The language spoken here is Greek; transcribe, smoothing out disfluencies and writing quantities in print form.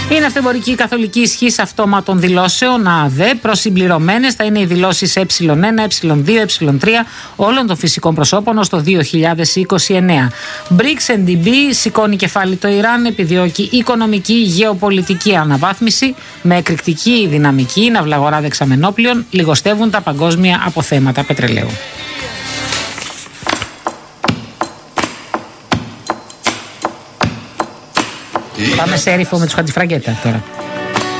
Είναι αυτοεμπορική καθολική ισχύ αυτόματων δηλώσεων ΑΔΕ. Προσυμπληρωμένες θα είναι οι δηλώσεις Ε1, Ε2, Ε3 όλων των φυσικών προσώπων ως το 2029. BRICS NDB σηκώνει κεφάλι το Ιράν, επιδιώκει οικονομική γεωπολιτική αναβάθμιση με εκρηκτική δυναμική, ναυλαγορά δεξαμενόπλων, λιγοστεύουν τα παγκόσμια αποθέματα πετρελαίου. Πάμε σε έρυφο με τους Χατζηφραγκέτα τώρα.